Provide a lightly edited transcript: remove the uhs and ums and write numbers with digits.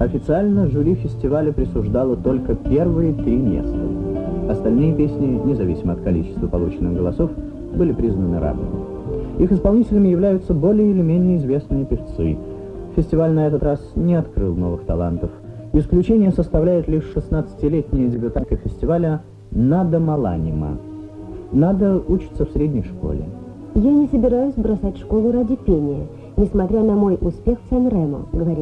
Официально жюри фестиваля присуждало только первые 3 места. Остальные песни, независимо от количества полученных голосов, были признаны равными. Их исполнителями являются более или менее известные певцы. Фестиваль на этот раз не открыл новых талантов. Исключение составляет лишь 16-летняя дебютантка фестиваля Нада Маланима. Нада учится в средней школе. Я не собираюсь бросать школу ради пения, несмотря на мой успех в Сан-Ремо, говорит